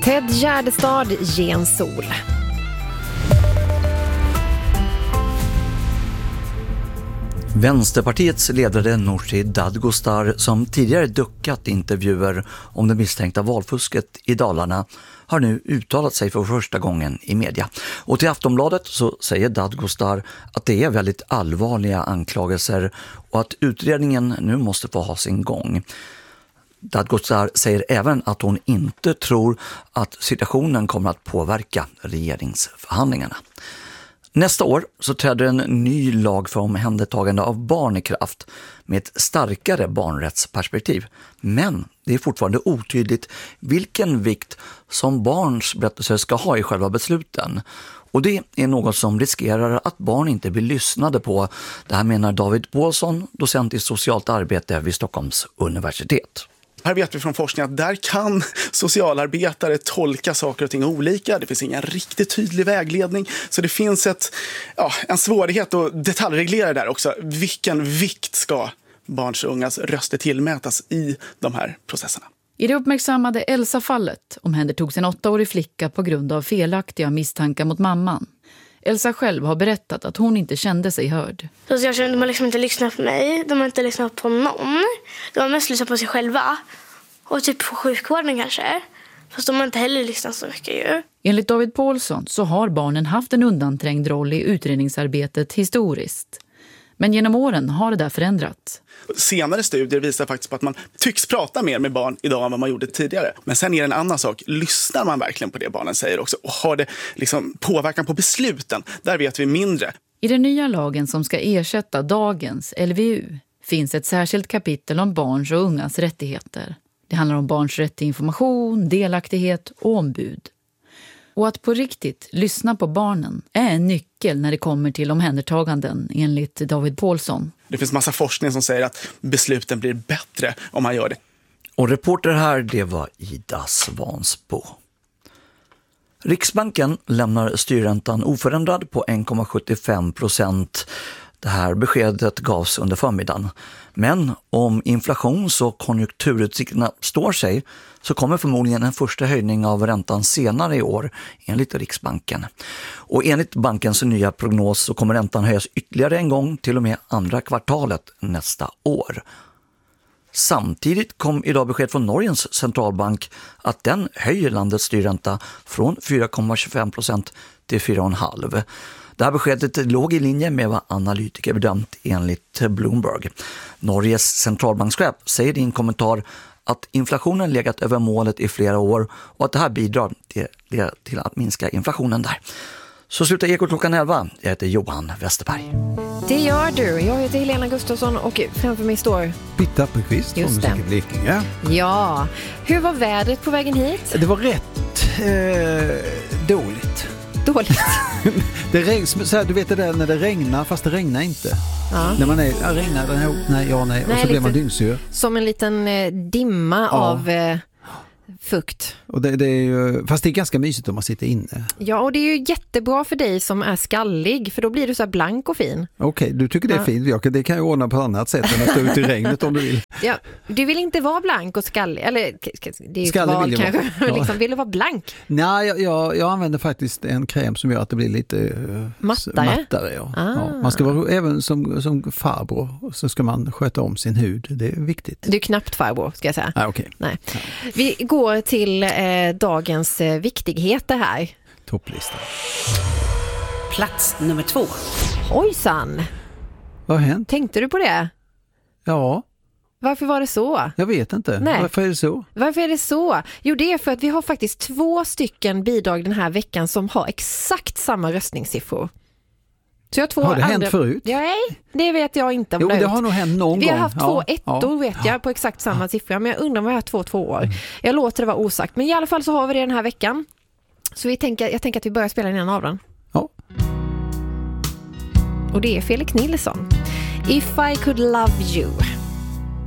Ted Gärdestad, Gen Sol. Vänsterpartiets ledare Nooshi Dadgostar, som tidigare duckat intervjuer om det misstänkta valfusket i Dalarna, har nu uttalat sig för första gången i media. Och till Aftonbladet så säger Dadgostar att det är väldigt allvarliga anklagelser och att utredningen nu måste få ha sin gång. Dadgostar säger även att hon inte tror att situationen kommer att påverka regeringsförhandlingarna. Nästa år så träder en ny lag för omhändertagande av barn i kraft med ett starkare barnrättsperspektiv. Men det är fortfarande otydligt vilken vikt som barns berättelser ska ha i själva besluten. Och det är något som riskerar att barn inte blir lyssnade på. Det här menar David Paulsson, docent i socialt arbete vid Stockholms universitet. Här vet vi från forskning att där kan socialarbetare tolka saker och ting olika. Det finns ingen riktigt tydlig vägledning. Så det finns en svårighet att detaljreglera där också. Vilken vikt ska barns och ungas röster tillmätas i de här processerna? I det uppmärksammade Elsa-fallet omhändertogs en 8-årig flicka på grund av felaktiga misstankar mot mamman. Elsa själv har berättat att hon inte kände sig hörd. Socialtjänsten, de har liksom inte lyssnat på mig. De har inte lyssnat på någon. De har mest lyssnat på sig själva. Och typ på sjukvården kanske. Fast de har inte heller lyssnat så mycket ju. Enligt David Paulsson så har barnen haft en undanträngd roll i utredningsarbetet historiskt. Men genom åren har det där förändrats. Senare studier visar faktiskt på att man tycks prata mer med barn idag än vad man gjorde tidigare. Men sen är det en annan sak. Lyssnar man verkligen på det barnen säger också? Och har det liksom påverkan på besluten? Där vet vi mindre. I den nya lagen som ska ersätta dagens LVU finns ett särskilt kapitel om barns och ungas rättigheter. Det handlar om barns rätt till information, delaktighet och ombud. Och att på riktigt lyssna på barnen är en nyckel när det kommer till omhändertaganden, enligt David Paulsson. Det finns massa forskning som säger att besluten blir bättre om man gör det. Och reporter här, det var Ida Svansbo. Riksbanken lämnar styrräntan oförändrad på 1,75%. Det här beskedet gavs under förmiddagen. Men om inflations- och konjunkturutsikterna står sig så kommer förmodligen en första höjning av räntan senare i år enligt Riksbanken. Och enligt bankens nya prognos så kommer räntan höjas ytterligare en gång till och med andra kvartalet nästa år. Samtidigt kom idag besked från Norges centralbank att den höjer landets styrränta från 4,25% till 4,5%. Det här beskedet låg i linje med vad analytiker bedömt enligt Bloomberg. Norges centralbankschef säger i en kommentar att inflationen legat över målet i flera år och att det här bidrar till att minska inflationen där. Så slutar Ekot klockan 11. Jag heter Johan Westerberg. Det gör du. Jag heter Helena Gustafsson och framför mig står Pitt Appelqvist från Musik Blekinge. Ja. Hur var vädret på vägen hit? Det var rätt dåligt. Dåligt. Det regnar, så här, du vet det där när det regnar fast det regnar inte. Ja. När man regnar den här, nej och så blir man dyngsur. Som en liten dimma av fukt. Och det är ju, fast det är ganska mysigt om man sitter inne. Ja, och det är ju jättebra för dig som är skallig, för då blir du så här blank och fin. Okej, du tycker det är fint. Det kan jag ordna på annat sätt än att stå ut i regnet om du vill. Ja, du vill inte vara blank och skallig, eller det är ju skallig val, vill jag kanske. vara. Ja. Liksom, vill du vara blank? Nej, jag använder faktiskt en kräm som gör att det blir lite mattare. Ja. Ja, man ska vara, även som farbror så ska man sköta om sin hud. Det är viktigt. Du är knappt farbror, ska jag säga. Okej. Nej. Vi går till dagens viktigheter här. Topplistan. Plats nummer 2. Ojsan! Vad har hänt? Tänkte du på det? Ja. Varför var det så? Jag vet inte. Nej. Varför är det så? Varför är det så? Jo, det är för att vi har faktiskt 2 stycken bidrag den här veckan som har exakt samma röstningssiffror. Så jag har det hänt förut? Ja, nej, det vet jag inte om jo, det har nog hänt någon gång. Vi har haft 2 ettor vet jag på exakt samma siffra, men jag undrar om vi har 2 tvåor. Jag låter det vara osagt, men i alla fall så har vi det den här veckan. Så jag tänker att vi börjar spela en av dem. Ja. Och det är Felix Nilsson. If I could love you.